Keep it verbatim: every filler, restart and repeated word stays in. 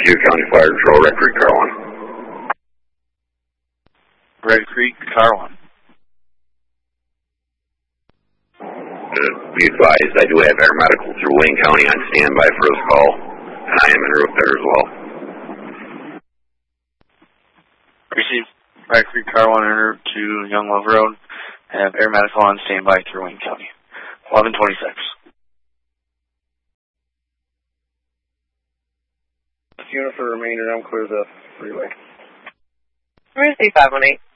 Sioux County Fire Patrol, Red Creek, Car one. Red Creek, Car one. Uh, be advised, I do have air medical through Wayne County on standby for this call, and I am en route there as well. Received. Red Creek, Car one, en route to Young Love Road. Have air medical on standby through Wayne County. eleven twenty-six. Unit for remainder, I'm clear the freeway. Emergency five one eight.